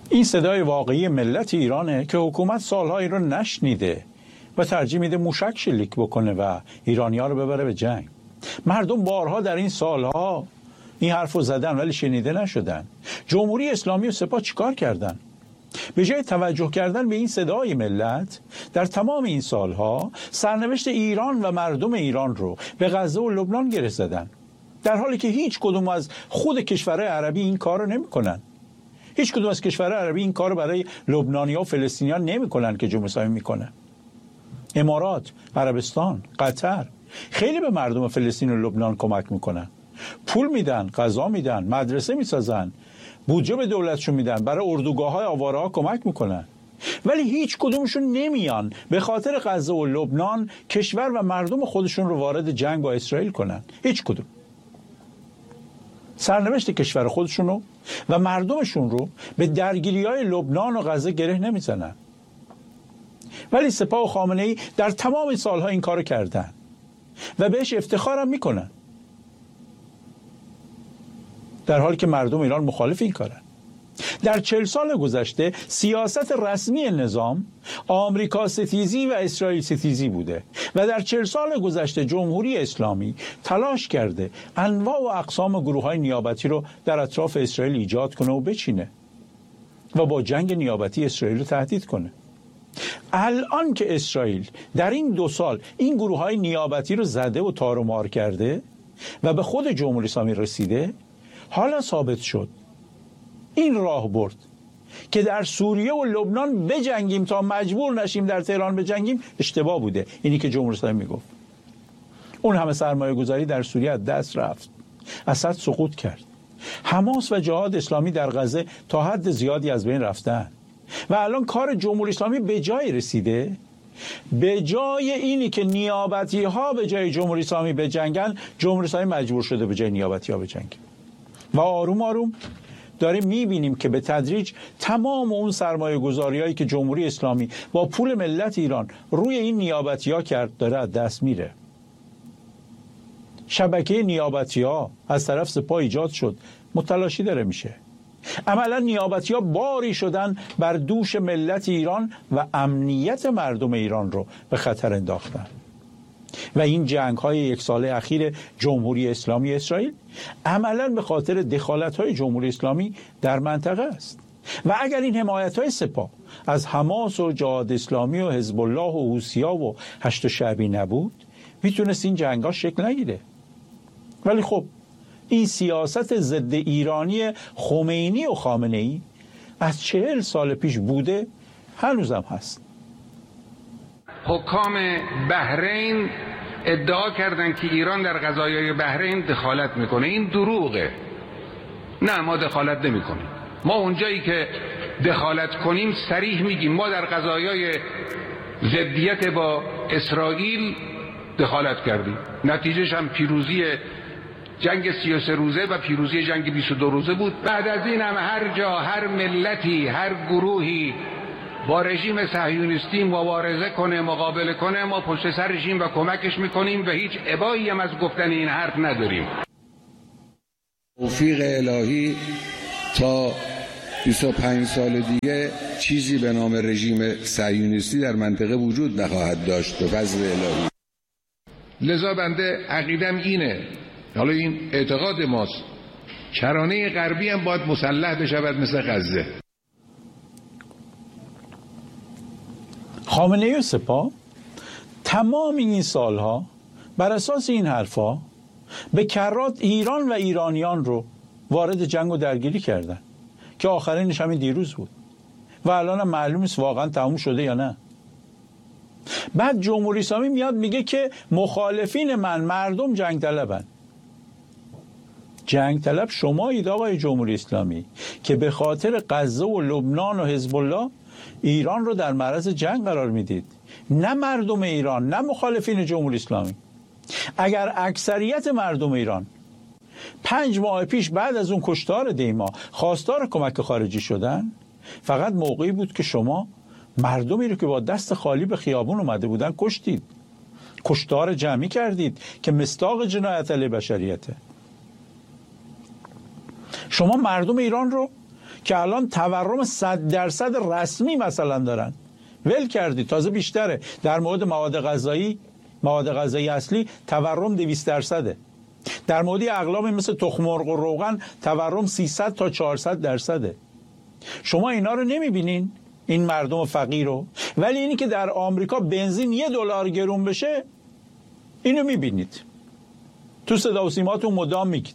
این صدای واقعی ملت ایرانه که حکومت سالهایی رو نشنیده و ترجیح میده موشک شلیک بکنه و ایرانی‌ها رو ببره به جنگ. مردم بارها در این سالها این حرفو زدن ولی شنیده نشدن. جمهوری اسلامی و سپاه چیکار کردن؟ به جای توجه کردن به این صدای ملت در تمام این سالها سرنوشت ایران و مردم ایران رو به غزه و لبنان گره زدن، در حالی که هیچ کدوم از خود کشورهای عربی این کار رو نمی‌کنن. هیچ کدوم از کشورهای عربی این کار رو برای لبنانی‌ها و فلسطینیان نمی‌کنن که جمهوری اسلامی می‌کنه. امارات، عربستان، قطر خیلی به مردم فلسطین و لبنان کمک میکنن. پول میدن، غذا میدن، مدرسه میسازن، بودجه به دولتشون میدن، برای اردوگاه‌های آواره‌ها کمک میکنن. ولی هیچ کدومشون نمیان به خاطر غزه و لبنان کشور و مردم خودشون رو وارد جنگ با اسرائیل کنن. هیچ کدوم. سرنوشت کشور خودشون رو و مردمشون رو به درگیری‌های لبنان و غزه گره نمیزنن. ولی سپاه و خامنه‌ای در تمام این سالها این کارو کردن و بهش افتخارم میکنن، در حالی که مردم ایران مخالف این کارن. در 40 سال گذشته سیاست رسمی نظام آمریکا ستیزی و اسرائیل ستیزی بوده و در 40 سال گذشته جمهوری اسلامی تلاش کرده انواع و اقسام گروه‌های نیابتی رو در اطراف اسرائیل ایجاد کنه و بچینه و با جنگ نیابتی اسرائیل رو تهدید کنه. الان که اسرائیل در این 2 سال این گروه‌های نیابتی رو زده و تار و مار کرده و به خود جمهوری اسلامی رسیده، حالا ثابت شد این راه برد که در سوریه و لبنان بجنگیم تا مجبور نشیم در تهران بجنگیم اشتباه بوده. اینی که جمهوری اسلامی میگفت. اون همه سرمایه گذاری در سوریه از دست رفت. اسد سقوط کرد. حماس و جهاد اسلامی در غزه تا حد زیادی از بین رفتن و الان کار جمهوری اسلامی به جای رسیده. به جای اینی که نیابتی ها به جای جمهوری اسلامی بجنگن، جمهوری اسلامی مجبور شده به جای نیابتی ها بجنگه و آروم آروم داریم میبینیم که به تدریج تمام اون سرمایه گذاری هایی که جمهوری اسلامی با پول ملت ایران روی این نیابتی ها کرد داره از دست میره. شبکه نیابتی ها از طرف سپاه ایجاد شد، متلاشی داره میشه. عملا نیابتی ها باری شدن بر دوش ملت ایران و امنیت مردم ایران رو به خطر انداختن. و این جنگ های 1 ساله اخیر جمهوری اسلامی اسرائیل عملا به خاطر دخالت های جمهوری اسلامی در منطقه است. و اگر این حمایت های سپاه از حماس و جهاد اسلامی و حزب الله و حوثی‌ها و هشت شعبی نبود، میتونست این جنگ ها شکل نگیره. ولی خب این سیاست ضد ایرانی خمینی و خامنه‌ای از 40 سال پیش بوده، هنوزم هست. حکام بحرین ادعا کردند که ایران در قضایای بحرین دخالت میکنه. این دروغه. نه، ما دخالت نمیکنیم. ما اونجایی که دخالت کنیم صریح میگیم ما در قضایای ضدیت با اسرائیل دخالت کردیم. نتیجهش هم پیروزی جنگ 33 روزه و پیروزی جنگ 22 روزه بود. بعد از این هم هر جا، هر ملتی، هر گروهی با رژیم صهیونیستی مبارزه کنه، مقابله کنه، ما پشت سر رژیم و کمکش میکنیم و هیچ ابایی هم از گفتن این حرف نداریم. توفیق الهی تا 25 سال دیگه چیزی به نام رژیم صهیونیستی در منطقه وجود نخواهد داشت به فضل الهی. لذا بنده عقیدم اینه، حالا این اعتقاد ماست، کرانه غربی هم باید مسلح بشود مثل غزه. خامنه‌ای و سپاه تمام این سالها بر اساس این حرفا به کرات ایران و ایرانیان رو وارد جنگ و درگیری کردن که آخرینش همین دیروز بود و الان هم معلوم نیست واقعا تموم شده یا نه. بعد جمهوری اسلامی میاد میگه که مخالفین من مردم جنگ طلبن. جنگ طلب شمایید آقای جمهوری اسلامی که به خاطر غزه و لبنان و حزب الله ایران رو در معرض جنگ قرار میدید، نه مردم ایران، نه مخالفین جمهوری اسلامی. اگر اکثریت مردم ایران 5 ماه پیش بعد از اون کشتار دیما خواستار کمک خارجی شدن، فقط موقعی بود که شما مردمی رو که با دست خالی به خیابون اومده بودن کشتید، کشتار جمعی کردید که مصداق جنایت علیه بشریته. شما مردم ایران رو که الان تورم 100% رسمی مثلا دارن، ول کردی، تازه بیشتره. در مورد مواد غذایی اصلی تورم 200%. در مورد اقلامی مثل تخم مرغ و روغن تورم 300 تا 400%. شما اینا رو نمیبینین، این مردم فقیر رو؟ ولی اینی که در آمریکا بنزین $1 گرون بشه اینو میبینید، تو صدا و سیماتون مدام میگید.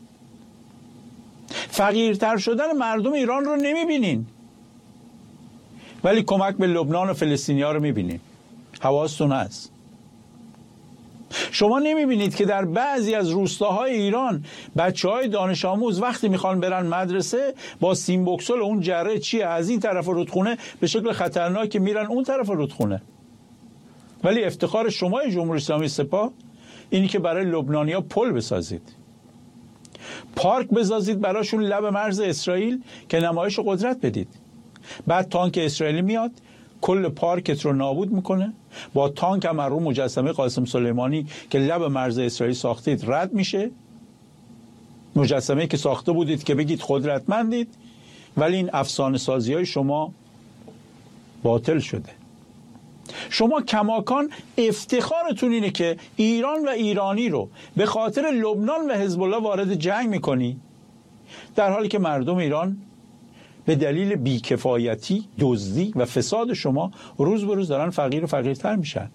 فقیرتر شدن مردم ایران رو نمیبینین، ولی کمک به لبنان و فلسطینی‌ها رو میبینین. حواستون هست. شما نمیبینید که در بعضی از روستاهای ایران بچه‌های دانش آموز وقتی میخوان برن مدرسه با سیمبوکسل اون جره چیه از این طرف رودخونه به شکل خطرناکی میرن اون طرف رودخونه. ولی افتخار شما جمهوری اسلامی سپاه اینی که برای لبنانی‌ها پل بسازید، پارک بسازید براشون لب مرز اسرائیل که نمایش قدرت بدید. بعد تانک اسرائیلی میاد کل پارکت رو نابود میکنه، با تانک هم رو مجسمه قاسم سلیمانی که لب مرز اسرائیل ساختید رد میشه، مجسمه که ساخته بودید که بگید قدرتمندید، ولی این افسانه سازی های شما باطل شده. شما کماکان افتخارتون اینه که ایران و ایرانی رو به خاطر لبنان و حزب الله وارد جنگ میکنی، در حالی که مردم ایران به دلیل بیکفایتی، دزدی و فساد شما روز به روز دارن فقیر و فقیرتر میشن.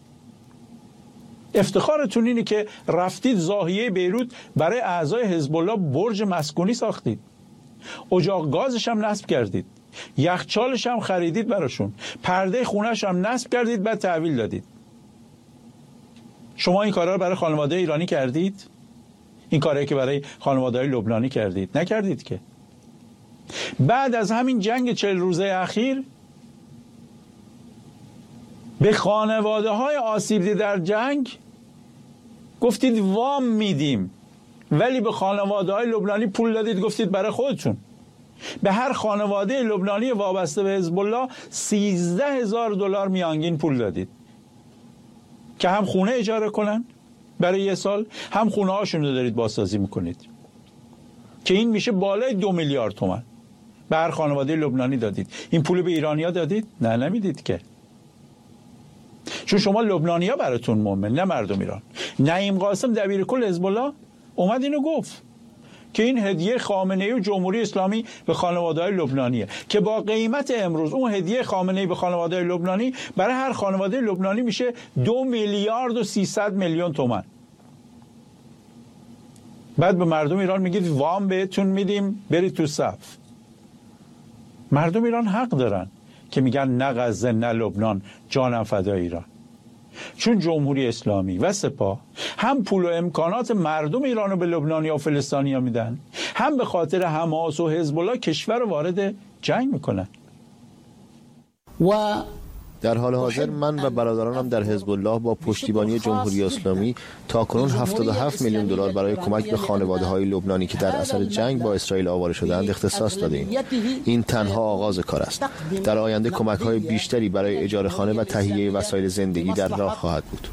افتخارتون اینه که رفتید ضاحیه بیروت برای اعضای حزب الله برج مسکونی ساختید، اجاق گازش هم نصب کردید، یخچالش هم خریدید براشون، پرده خونهش هم نصب کردید، بعد تحویل دادید. شما این کارا رو برای خانواده ایرانی کردید؟ این کارایی که برای خانواده‌های لبنانی کردید؟ نکردید که. بعد از همین جنگ 40 روزه اخیر به خانواده های آسیب دیده در جنگ گفتید وام میدیم، ولی به خانواده های لبنانی پول دادید، گفتید برای خودتون. به هر خانواده لبنانی وابسته به حزب الله $13,000 میانگین پول دادید که هم خونه اجاره کنن برای 1 سال، هم خونه هاشون رو دارید بازسازی میکنید که این میشه بالای 2 میلیارد تومان. به هر خانواده لبنانی دادید. این پول به ایرانیا دادید؟ نه، نمیدید که. چون شما لبنانیا براتون مهمه، نه مردم ایران. نعیم قاسم دبیر کل حزب الله اومد اینو گفت که این هدیه خامنه‌ای و جمهوری اسلامی به خانواده‌های لبنانیه که با قیمت امروز اون هدیه خامنه‌ای به خانواده‌های لبنانی برای هر خانواده لبنانی میشه 2 میلیارد و 300 میلیون تومان. بعد به مردم ایران میگید وام بهتون میدیم برید تو صف. مردم ایران حق دارن که میگن نه غزه نه لبنان، جانم فدای ایران. چون جمهوری اسلامی و سپاه هم پول و امکانات مردم ایران رو به لبنانیا و فلسطینیا میدن، هم به خاطر حماس و حزب الله کشور رو وارد جنگ میکنن. و در حال حاضر من و برادرانم در حزب الله با پشتیبانی جمهوری اسلامی تاکنون 77 میلیون دلار برای کمک به خانواده‌های لبنانی که در اثر جنگ با اسرائیل آواره شده‌اند اختصاص دادیم. این تنها آغاز کار است. در آینده کمک‌های بیشتری برای اجاره خانه و تهیه وسایل زندگی در راه خواهد بود.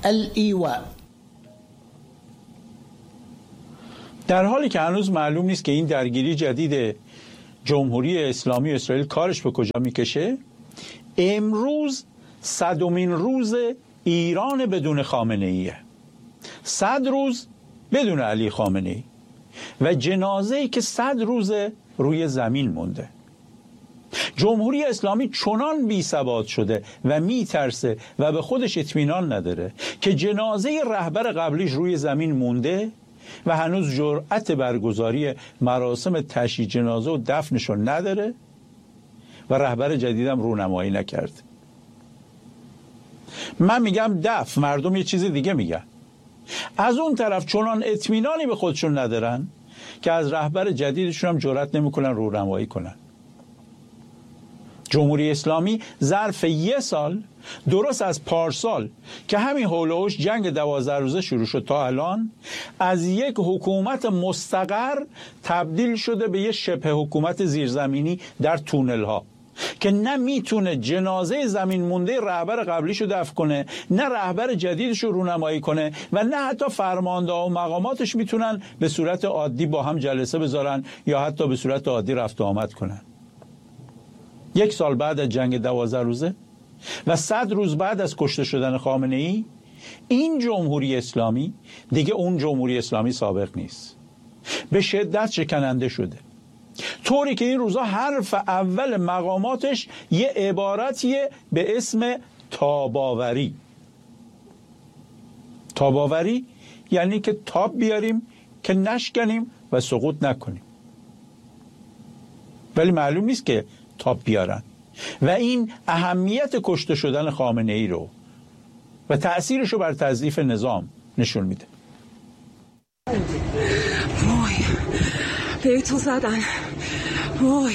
در حالی که هنوز معلوم نیست که این درگیری جدید جمهوری اسلامی و اسرائیل کارش به کجا میکشه، امروز 100مین روز ایران بدون خامنه‌ایه. 100 روز بدون علی خامنه‌ای و جنازه‌ای که 100 روز روی زمین مونده. جمهوری اسلامی چنان بی‌ثبات شده و میترسه و به خودش اطمینان نداره که جنازه رهبر قبلیش روی زمین مونده و هنوز جرأت برگزاری مراسم تشییع جنازه و دفنشو نداره و رهبر جدیدم رونمایی نکرد. من میگم دفن، مردم یه چیز دیگه میگن. از اون طرف چنان اطمینانی به خودشون ندارن که از رهبر جدیدشون هم جرأت نمیکنن رونمایی کنن. جمهوری اسلامی ظرف 1 سال، درست از پارسال که همین حول و حوش جنگ 12 روزه شروع شد تا الان، از یک حکومت مستقر تبدیل شده به یک شبه حکومت زیرزمینی در تونل ها. که نه میتونه جنازه زمین مونده رهبر قبلیشو دفن کنه، نه رهبر جدیدشو رونمایی کنه و نه حتی فرمانده و مقاماتش میتونن به صورت عادی با هم جلسه بذارن یا حتی به صورت عادی رفت و آمد کنن. 1 سال بعد از جنگ 12 روزه و 100 روز بعد از کشته شدن خامنه‌ای، این جمهوری اسلامی دیگه اون جمهوری اسلامی سابق نیست. به شدت شکننده شده، طوری که این روزا حرف اول مقاماتش یه عبارتیه به اسم تاباوری. تاباوری یعنی که تاب بیاریم که نشکنیم و سقوط نکنیم، ولی معلوم نیست که تاب بیارن و این اهمیت کشته شدن خامنه‌ای رو و تأثیرش رو بر تضعیف نظام نشون میده. وای به تو زدن، وای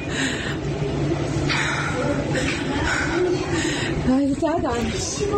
زدن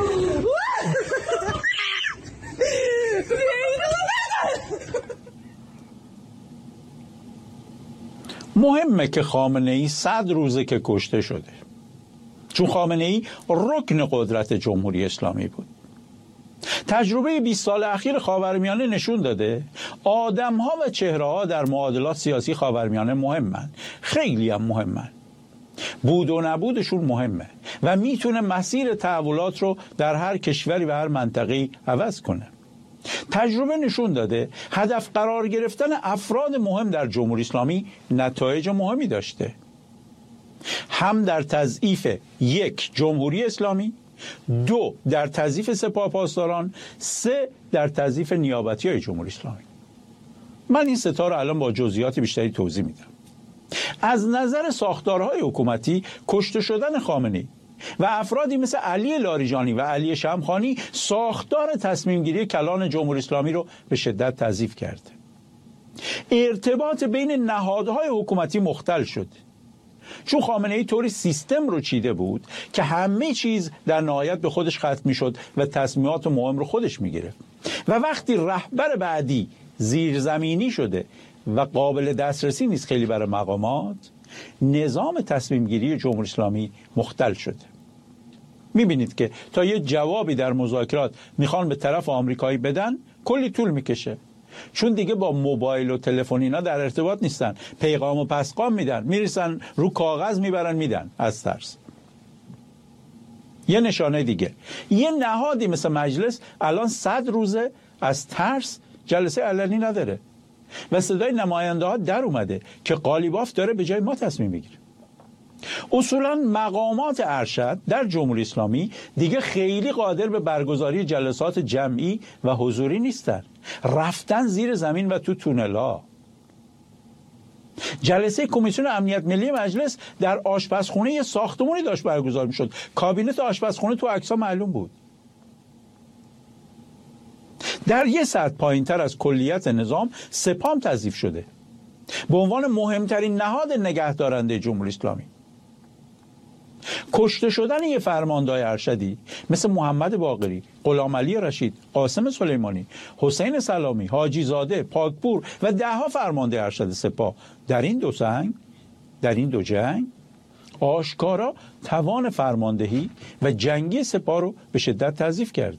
مهمه که خامنه‌ای 100 روزه که کشته شده، چون خامنه‌ای رکن قدرت جمهوری اسلامی بود. تجربه 20 سال اخیر خاورمیانه نشون داده آدم‌ها و چهره‌ها در معادلات سیاسی خاورمیانه مهمن، خیلی هم مهمن. بود و نبودشون مهمه و میتونه مسیر تحولات رو در هر کشوری و هر منطقه‌ای عوض کنه. تجربه نشون داده هدف قرار گرفتن افراد مهم در جمهوری اسلامی نتایج مهمی داشته، هم در تضعیف 1 جمهوری اسلامی، 2 در تضعیف سپاه پاسداران، 3 در تضعیف نیابتی‌های جمهوری اسلامی. من این 3 رو الان با جزئیات بیشتری توضیح میدم. از نظر ساختارهای حکومتی، کشته شدن خامنه‌ای و افرادی مثل علی لاریجانی و علی شمخانی ساختار تصمیم گیری کلان جمهوری اسلامی رو به شدت تضعیف کرده. ارتباط بین نهادهای حکومتی مختل شد، چون خامنه‌ای طوری سیستم رو چیده بود که همه چیز در نهایت به خودش ختم می‌شد و تصمیمات مهم رو خودش می‌گرفت و وقتی رهبر بعدی زیرزمینی شده و قابل دسترسی نیست خیلی برای مقامات، نظام تصمیم گیری جمهوری اسلامی مختل شده. میبینید که تا یه جوابی در مذاکرات میخوان به طرف آمریکایی بدن کلی طول میکشه، چون دیگه با موبایل و تلفن اینا در ارتباط نیستن، پیغام و پسقام میدن، میرسن رو کاغذ میبرن میدن از ترس. یه نشانه دیگه، یه نهادی مثل مجلس الان 100 روزه از ترس جلسه علنی نداره و صدای نماینده ها در اومده که قالیباف داره به جای ما تصمیم بگیره. اصولا مقامات ارشد در جمهوری اسلامی دیگه خیلی قادر به برگزاری جلسات جمعی و حضوری نیستن، رفتن زیر زمین و تو تونلا. جلسه کمیسیون امنیت ملی مجلس در آشپزخونه یه ساختمانی داشت برگزار میشد، کابینت آشپزخونه تو عکس‌ها معلوم بود. در یه سطح پایین‌تر از کلیت نظام سپاه تضعیف شده به عنوان مهمترین نهاد نگهدارنده جمهوری اسلامی. کشته شدن یه فرماندهای ارشدی مثل محمد باقری، غلامعلی رشید، قاسم سلیمانی، حسین سلامی، حاجی زاده، پاکپور و 10 فرمانده ارشد سپاه در این دو جنگ آشکارا توان فرماندهی و جنگی سپاه رو به شدت تضعیف کرده.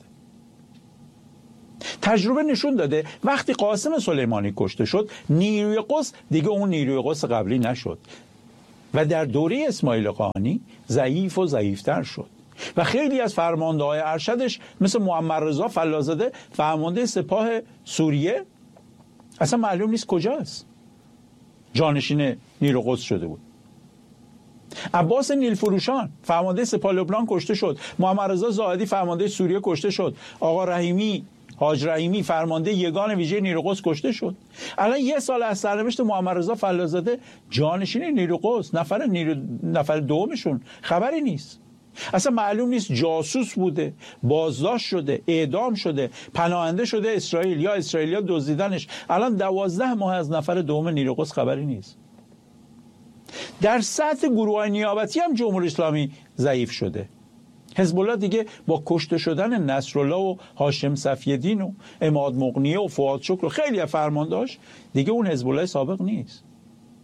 تجربه نشون داده وقتی قاسم سلیمانی کشته شد، نیروی قدس دیگه اون نیروی قدس قبلی نشد و در دوره اسماعیل قانی ضعیف و ضعیفتر شد و خیلی از فرمانده‌های ارشدش مثل محمد رضا فلاح‌زاده فرمانده سپاه سوریه اصلا معلوم نیست کجاست، جانشین نیروی قدس شده بود. عباس نیلفروشان فرمانده سپاه لبنان کشته شد، محمد رضا زاهدی فرمانده سوریه کشته شد، آقا رحیمی، حاج رحیمی فرمانده یگان ویژه نیروی قدس کشته شد. الان 1 سال از سرنوشت محمد رضا فلاح‌زاده جانشین نیروی قدس نفر دومشون خبری نیست. اصلا معلوم نیست جاسوس بوده، بازداشت شده، اعدام شده، پناهنده شده اسرائیل یا اسرائیلیا دزدیدنش. الان 12 ماه از نفر دوم نیروی قدس خبری نیست. در سطح گروه‌های نیابتی هم جمهوری اسلامی ضعیف شده. حزب الله دیگه با کشته شدن نصرالله و هاشم صفی‌الدین و عماد مغنیه و فؤاد شکر و خیلی از فرماندهاش دیگه اون حزب الله سابق نیست.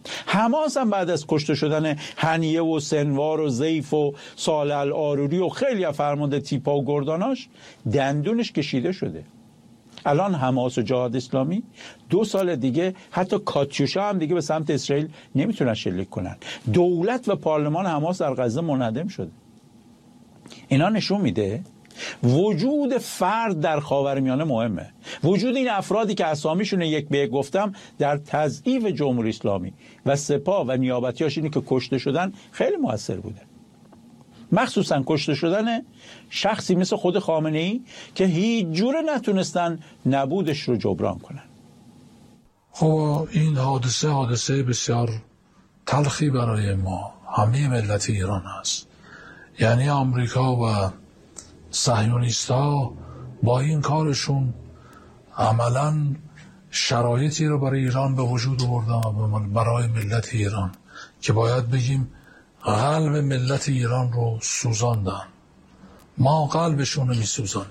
حماس هم بعد از کشته شدن هنیه و سنوار و زیف و صالح العاروری و خیلی از فرمانده تیپا و گرداناش دندونش کشیده شده. الان حماس و جهاد اسلامی 2 سال دیگه حتی کاتیوشا هم دیگه به سمت اسرائیل نمیتونن شلیک کنن. دولت و پارلمان حماس در غزه منهدم شده. اینا نشون میده وجود فرد در خاورمیانه مهمه. وجود این افرادی که اسامیشون یک به یک گفتم در تضعیف جمهوری اسلامی و سپاه و نیابتیاش اینی که کشته شدن خیلی موثر بوده. مخصوصا کشته شدن شخصی مثل خود خامنه‌ای که هیچ جوره نتونستن نبودش رو جبران کنن. خب این حادثه بسیار تلخی برای ما همه ملت ایران هست. یعنی آمریکا و صهیونیست‌ها با این کارشون عملاً شرایطی رو برای ایران به وجود آوردن، برای ملت ایران که باید بگیم قلب ملت ایران رو سوزاندن. ما قلبشون رو میسوزانیم.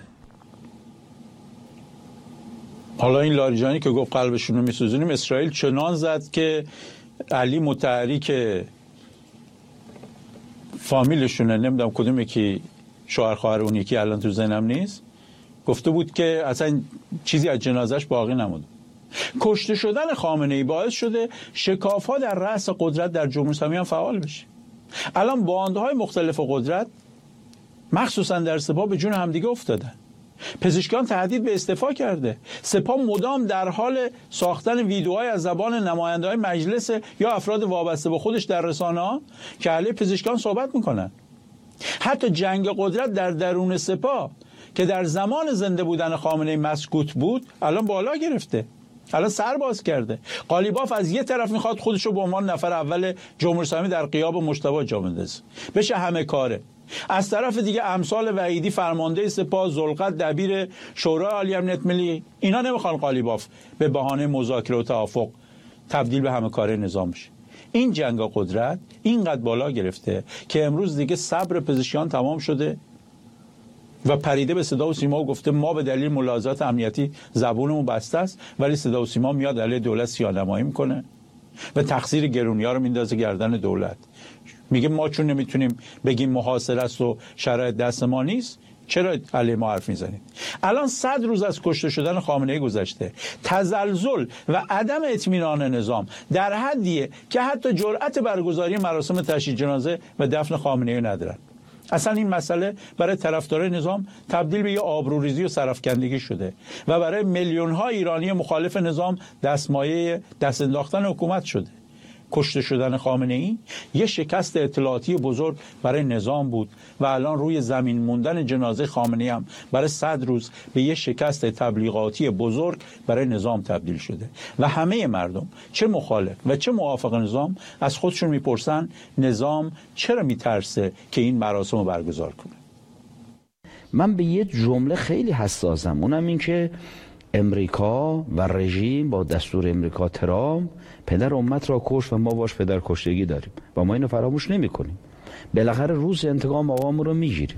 حالا این لاریجانی که گفت قلبشون رو میسوزونیم، اسرائیل چنان زد که علی مطهری که فامیلشونه، نمیدونم کدوم یکی شوهر خواهر اون یکی الان تو ذهنم نیست، گفته بود که اصلا چیزی از جنازش باقی نمونده. کشته شدن خامنه‌ای باعث شده شکاف‌ها در رأس قدرت در جمهوری اسلامی هم فعال بشه. الان باندهای مختلف قدرت مخصوصا در سپاه به جون همدیگه افتادن. پزشکان تهدید به استعفا کرده. سپاه مدام در حال ساختن ویدیوهای از زبان نماینده‌های مجلس یا افراد وابسته به خودش در رسانه‌ها که علیه پزشکان صحبت میکنن. حتی جنگ قدرت در درون سپاه که در زمان زنده بودن خامنه‌ای مسکوت بود الان بالا گرفته، الان سر باز کرده. قالیباف از یه طرف میخواد خودش رو به عنوان نفر اول جمهوری اسلامی در غیاب مجتبی جا بندازه، بشه همه کاره. از طرف دیگه امثال وحیدی فرمانده سپاه، ذوالقرد دبیر شورای عالی امنیت ملی، اینا نمیخوان قالیباف به بهانه مذاکره و توافق تبدیل به همه کاره نظام بشه. این جنگ قدرت اینقدر بالا گرفته که امروز دیگه صبر پزشکیان تمام شده و پریده به صدا و سیما و گفته ما به دلیل ملاحظات امنیتی زبونمون بسته است، ولی صدا و سیما میاد علیه دولت سیاه‌نمایی میکنه و تقصیر گرونی‌ها رو میندازه گردن دولت. میگه ما چون نمیتونیم بگیم محاصره است و شرایط دست ما نیست، چرا علیه ما حرف میزنید؟ الان 100 روز از کشته شدن خامنه‌ای گذشته. تزلزل و عدم اطمینان نظام در حدیه که حتی جرأت برگزاری مراسم تشییع جنازه و دفن خامنه‌ای ندارن. اصلا این مسئله برای طرفدارای نظام تبدیل به یه آبروریزی و سرفکندگی شده و برای میلیون‌ها ایرانی مخالف نظام دستمایه دست انداختن حکومت شده. کشته شدن خامنه‌ای یه شکست اطلاعاتی بزرگ برای نظام بود و الان روی زمین موندن جنازه خامنه‌ای هم برای 100 روز به یه شکست تبلیغاتی بزرگ برای نظام تبدیل شده و همه مردم چه مخالف و چه موافق نظام از خودشون میپرسن نظام چرا میترسه که این مراسم رو برگزار کنه. من به یه جمله خیلی حساسم، اونم این که امریکا و رژیم با دستور امریکا ترامپ پدر امت را کشت و ما باش پدر کشتگی داریم و ما اینو فراموش نمی کنیم. بالاخره روز انتقام آقامون رو میگیریم.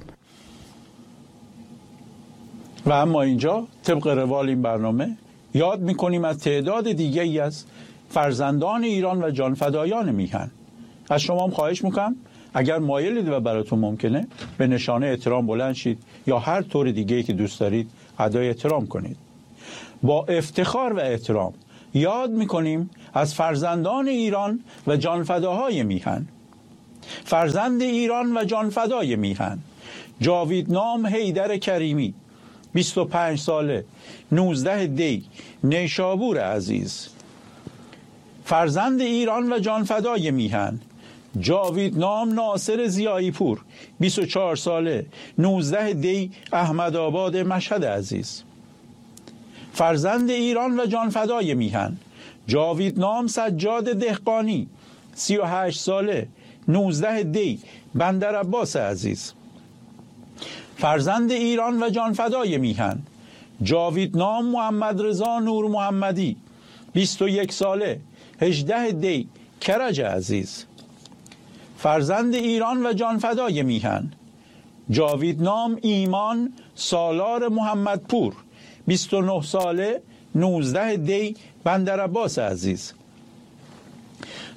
و اما اینجا طبق روال این برنامه یاد میکنیم از تعداد دیگه‌ای از فرزندان ایران و جانفدایان میهن. از شما هم خواهش میکنم اگر مایلید و براتون ممکنه به نشانه احترام بلند شید یا هر طور دیگه‌ای که دوست دارید ادای احترام کنید. با افتخار و احترام یاد میکنیم از فرزندان ایران و جانفداهای میهن. فرزند ایران و جانفدای میهن جاویدنام حیدر کریمی، 25 ساله، 19 دی، نیشابور عزیز. فرزند ایران و جانفدای میهن جاویدنام ناصر زیایی پور، 24 ساله، 19 دی، احمدآباد مشهد عزیز. فرزند ایران و جانفدای میهن جاویدنام سجاد دهقانی، 38 ساله، 19 دی، بندرعباس عزیز. فرزند ایران و جانفدای میهن جاویدنام محمد رضا نور محمدی، 21 ساله، 18 دی، کرج عزیز. فرزند ایران و جانفدای میهن جاویدنام ایمان سالار محمدپور، 29 ساله، 19 دی، بندرعباس عزیز.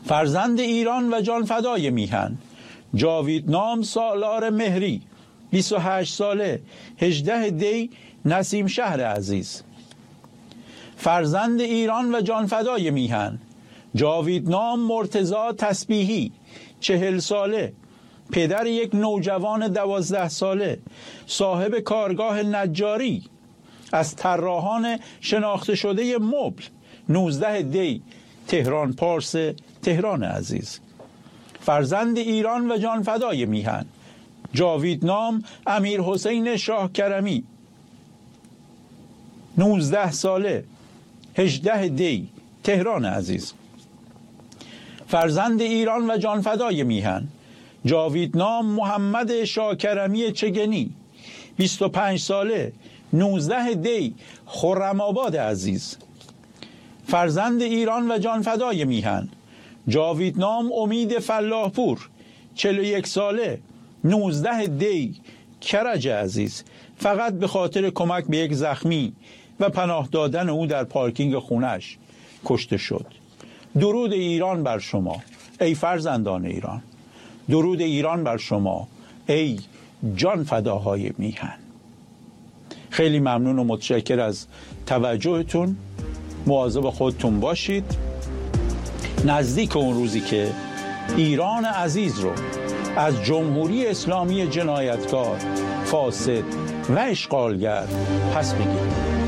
فرزند ایران و جانفدای میهن جاویدنام سالار مهری 28 ساله 18 دی نسیم شهر عزیز. فرزند ایران و جانفدای میهن جاویدنام مرتضی تسبیحی 40 ساله پدر یک نوجوان 12 ساله صاحب کارگاه نجاری از طراحان شناخته شده مبل 19 دی تهران پارس تهران عزیز. فرزند ایران و جانفدای میهن جاویدنام امیر حسین شاه کرمی 19 ساله 18 دی تهران عزیز. فرزند ایران و جانفدای میهن جاویدنام محمد شاکرمی چگنی 25 ساله 19 دی خرم‌آباد عزیز. فرزند ایران و جانفدای میهن جاویدنام امید فلاحپور 41 ساله 19 دی کرج عزیز، فقط به خاطر کمک به یک زخمی و پناه دادن او در پارکینگ خونش کشته شد. درود ایران بر شما ای فرزندان ایران، درود ایران بر شما ای جان فداهای میهن. خیلی ممنون و متشکر از توجهتون. مواظب خودتون باشید. نزدیک اون روزی که ایران عزیز رو از جمهوری اسلامی جنایتکار، فاسد و اشغالگر پس بگیریم.